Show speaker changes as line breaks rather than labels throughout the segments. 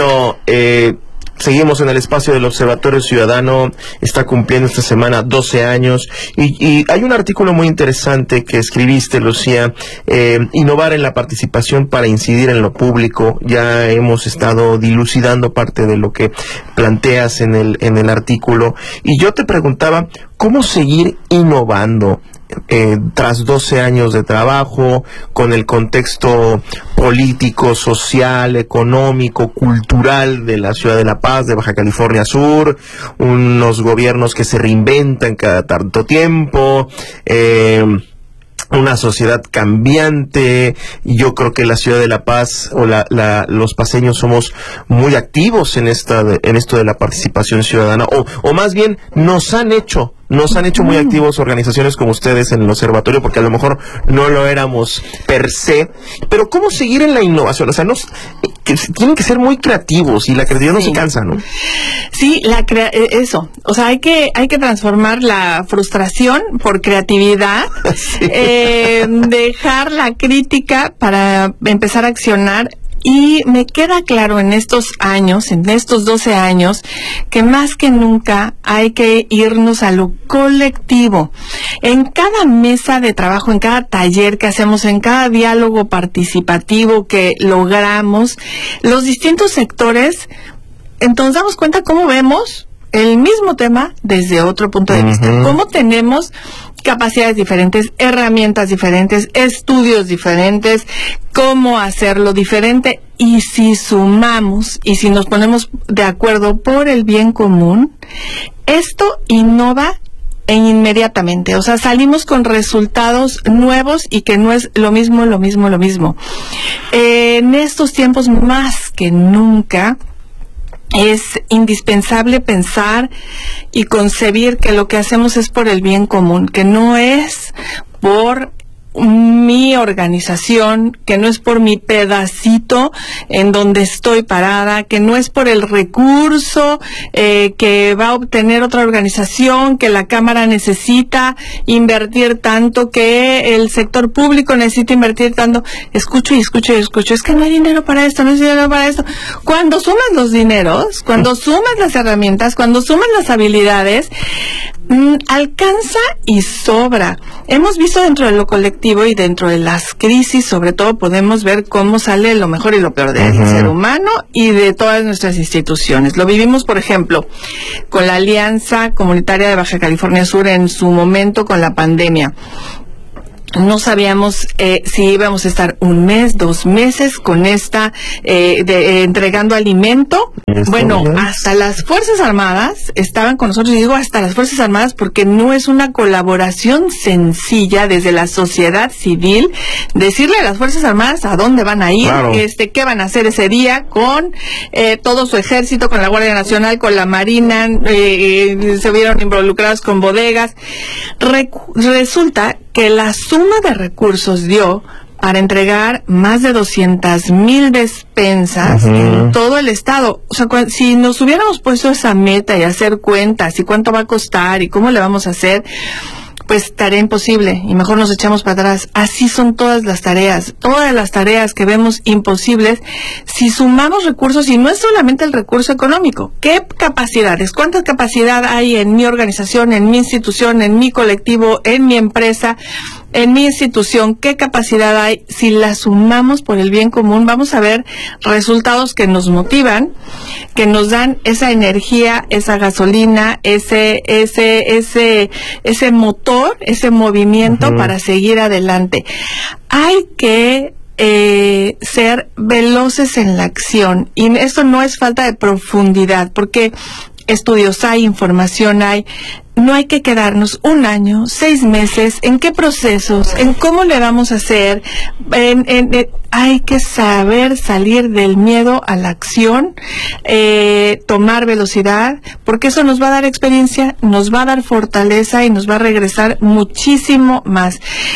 Bueno, seguimos en el espacio del Observatorio Ciudadano. Está cumpliendo esta semana 12 años y hay un artículo muy interesante que escribiste, Lucía, innovar en la participación para incidir en lo público. Ya hemos estado dilucidando parte de lo que planteas en el artículo, y yo te preguntaba, ¿cómo seguir innovando tras 12 años de trabajo, con el contexto político, social, económico, cultural de la ciudad de La Paz, de Baja California Sur, unos gobiernos que se reinventan cada tanto tiempo, una sociedad cambiante? Yo creo que la ciudad de La Paz o los paceños somos muy activos en esto de la participación ciudadana, o más bien nos han hecho muy activos organizaciones como ustedes en el observatorio, porque a lo mejor no lo éramos per se. Pero ¿cómo seguir en la innovación? O sea, que tienen que ser muy creativos, y la creatividad no se cansa, ¿no?
Sí, eso. O sea, hay que transformar la frustración por creatividad, sí. Dejar la crítica para empezar a accionar. Y me queda claro en estos 12 años, que más que nunca hay que irnos a lo colectivo. En cada mesa de trabajo, en cada taller que hacemos, en cada diálogo participativo que logramos, los distintos sectores, entonces damos cuenta cómo vemos el mismo tema desde otro punto de vista. Cómo tenemos capacidades diferentes, herramientas diferentes, estudios diferentes, cómo hacerlo diferente. Y si sumamos y si nos ponemos de acuerdo por el bien común, esto innova inmediatamente. O sea, salimos con resultados nuevos, y que no es lo mismo. En estos tiempos más que nunca es indispensable pensar y concebir que lo que hacemos es por el bien común, que no es por mi organización, que no es por mi pedacito en donde estoy parada, que no es por el recurso que va a obtener otra organización, que la Cámara necesita invertir tanto, que el sector público necesita invertir tanto. Escucho, es que no hay dinero para esto, no hay dinero para esto. Cuando sumas los dineros, cuando sumas las herramientas, cuando sumas las habilidades, alcanza y sobra. Hemos visto dentro de lo colectivo y dentro de las crisis, sobre todo, podemos ver cómo sale lo mejor y lo peor del ser humano y de todas nuestras instituciones. Lo vivimos, por ejemplo, con la Alianza Comunitaria de Baja California Sur en su momento con la pandemia. No sabíamos si íbamos a estar 1 mes, 2 meses con entregando alimento. Bueno, hasta las Fuerzas Armadas estaban con nosotros, y digo hasta las Fuerzas Armadas porque no es una colaboración sencilla desde la sociedad civil decirle a las Fuerzas Armadas a dónde van a ir, claro, qué van a hacer ese día con todo su ejército, con la Guardia Nacional, con la Marina, se vieron involucrados con bodegas. Resulta que la suma de recursos dio para entregar más de 200,000 despensas en todo el estado. O sea, si nos hubiéramos puesto esa meta y hacer cuentas y cuánto va a costar y cómo le vamos a hacer, pues tarea imposible, y mejor nos echamos para atrás. Así son todas las tareas que vemos imposibles si sumamos recursos, y no es solamente el recurso económico. ¿Qué capacidades? ¿Cuánta capacidad hay en mi organización, en mi institución, en mi colectivo, en mi empresa, en mi institución? ¿Qué capacidad hay? Si la sumamos por el bien común, vamos a ver resultados que nos motivan, que nos dan esa energía, esa gasolina, ese motor, ese movimiento para seguir adelante. Hay que ser veloces en la acción, y esto no es falta de profundidad, porque estudios hay, información hay. No hay que quedarnos 1 año, 6 meses, en qué procesos, en cómo le vamos a hacer. Hay que saber salir del miedo a la acción, tomar velocidad, porque eso nos va a dar experiencia, nos va a dar fortaleza y nos va a regresar muchísimo más.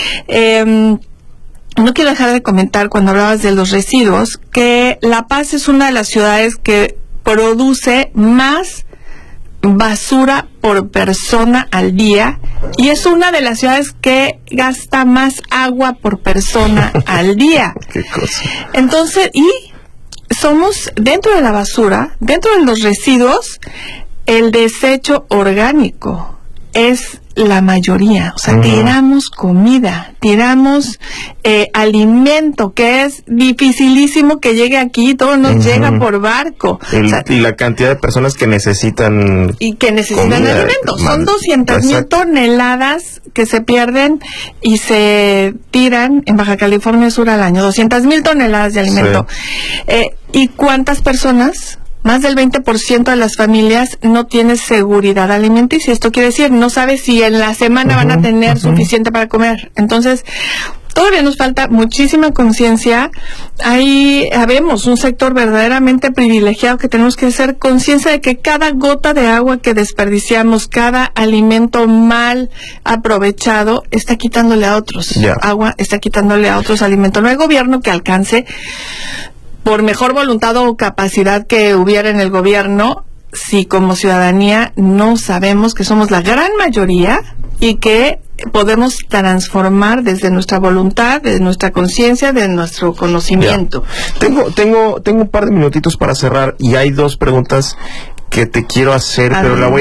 No quiero dejar de comentar, cuando hablabas de los residuos, que La Paz es una de las ciudades que produce más basura por persona al día, y es una de las ciudades que gasta más agua por persona al día.
¿Qué cosa?
Entonces, somos, dentro de la basura, dentro de los residuos, el desecho orgánico es la mayoría. O sea, tiramos comida, tiramos alimento, que es dificilísimo que llegue aquí, todo nos llega por barco.
Y la cantidad de personas que necesitan
comida, alimentos. Son 200,000 toneladas que se pierden y se tiran en Baja California Sur al año. 200,000 toneladas de alimento. Sí. ¿Y cuántas personas? Más del 20% de las familias no tiene seguridad alimenticia. Esto quiere decir, no sabe si en la semana van a tener suficiente para comer. Entonces, todavía nos falta muchísima conciencia. Ahí habemos un sector verdaderamente privilegiado que tenemos que hacer conciencia de que cada gota de agua que desperdiciamos, cada alimento mal aprovechado, está quitándole a otros agua, está quitándole a otros alimentos. No hay gobierno que alcance, por mejor voluntad o capacidad que hubiera en el gobierno, si como ciudadanía no sabemos que somos la gran mayoría y que podemos transformar desde nuestra voluntad, desde nuestra conciencia, de nuestro conocimiento.
Tengo un par de minutitos para cerrar y hay dos preguntas que te quiero hacer, pero la voy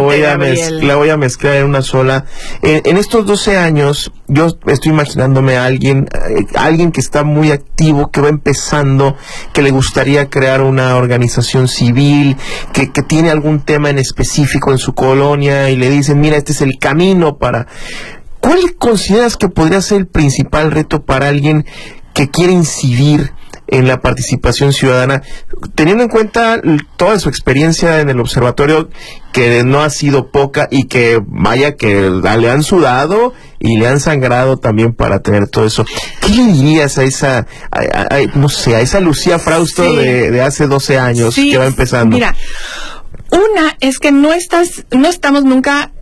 a mezclar en una sola. En estos 12 años, yo estoy imaginándome a alguien que está muy activo, que va empezando, que le gustaría crear una organización civil, que tiene algún tema en específico en su colonia y le dicen, mira, este es el camino para... ¿Cuál consideras que podría ser el principal reto para alguien que quiere incidir en la participación ciudadana, teniendo en cuenta toda su experiencia en el observatorio, que no ha sido poca y que vaya que le han sudado y le han sangrado también para tener todo eso? ¿Qué le dirías a esa, no sé, a esa Lucía Frausto de hace 12 años que va empezando?
Mira, una es que no estamos nunca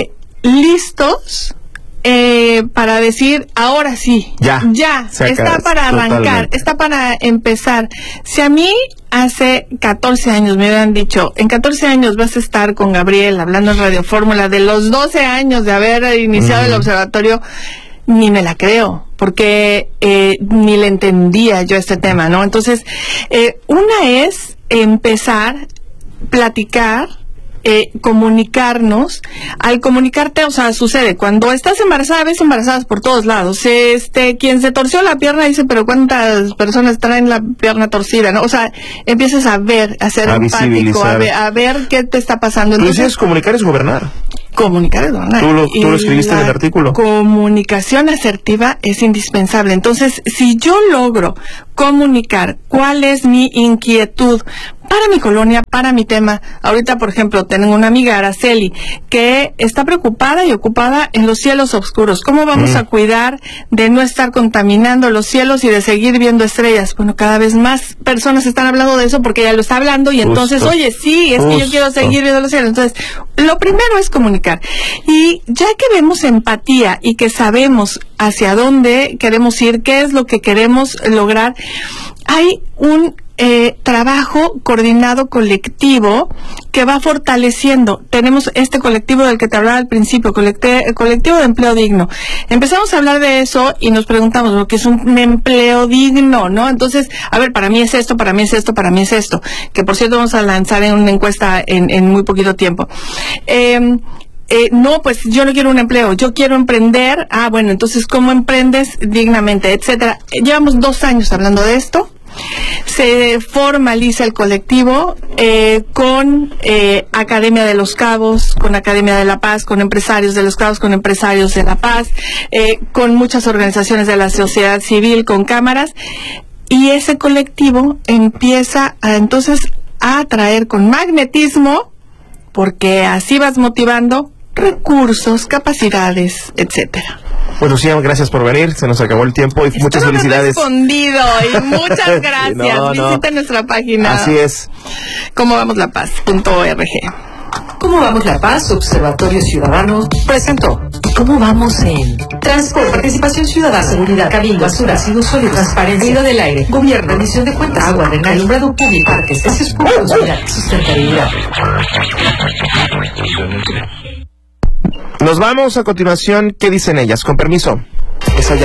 listos para decir, ahora sí, ya está para arrancar, totalmente. Está para empezar. Si a mí hace 14 años me hubieran dicho, en 14 años vas a estar con Gabriel hablando en Radio Fórmula, de los 12 años de haber iniciado el observatorio, ni me la creo, porque ni le entendía yo este tema, ¿no? Entonces, una es empezar, platicar, comunicarnos. Al comunicarte, o sea, sucede cuando estás embarazada, ves embarazadas por todos lados. Quien se torció la pierna dice, pero ¿cuántas personas traen la pierna torcida? ¿No? O sea, empiezas a ver, a ser empático, a ver qué te está pasando.
Entonces, comunicar es gobernar.
Comunicar es gobernar.
Tú lo escribiste en el artículo.
Comunicación asertiva es indispensable. Entonces, si yo logro comunicar cuál es mi inquietud para mi colonia, para mi tema. Ahorita, por ejemplo, tengo una amiga, Araceli, que está preocupada y ocupada en los cielos oscuros. ¿Cómo vamos a cuidar de no estar contaminando los cielos y de seguir viendo estrellas? Bueno, cada vez más personas están hablando de eso porque ella lo está hablando y entonces, oye, sí, es que yo quiero seguir viendo los cielos. Entonces, lo primero es comunicar. Y ya que vemos empatía y que sabemos hacia dónde queremos ir, qué es lo que queremos lograr, hay un trabajo coordinado colectivo que va fortaleciendo. Tenemos este colectivo del que te hablaba al principio, colectivo de empleo digno. Empezamos a hablar de eso y nos preguntamos lo que es un empleo digno, ¿no? Entonces, a ver, para mí es esto, para mí es esto, para mí es esto, que por cierto vamos a lanzar en una encuesta en muy poquito tiempo. No, pues yo no quiero un empleo, yo quiero emprender. Ah, bueno, entonces, ¿cómo emprendes dignamente, etcétera? Llevamos 2 años hablando de esto. Se formaliza el colectivo con Academia de los Cabos, con Academia de la Paz, con empresarios de los Cabos, con empresarios de la Paz, con muchas organizaciones de la sociedad civil, con cámaras, y ese colectivo empieza entonces a atraer con magnetismo, porque así vas motivando recursos, capacidades, etcétera.
Bueno, Lucía, gracias por venir, se nos acabó el tiempo y muchas felicidades.
Respondido y muchas gracias. Visita nuestra página.
Así es.
CómoVamosLaPaz.org.
¿Cómo vamos la paz? Observatorio Ciudadano presentó. ¿Cómo vamos en transporte, participación ciudadana, seguridad, cabildo, basura, residuos sólidos, transparencia del aire, gobierno, emisión de cuentas, agua, drenaje, alumbrado público, parques, espacios públicos, sustentabilidad?
Nos vamos a continuación. ¿Qué dicen ellas? Con permiso.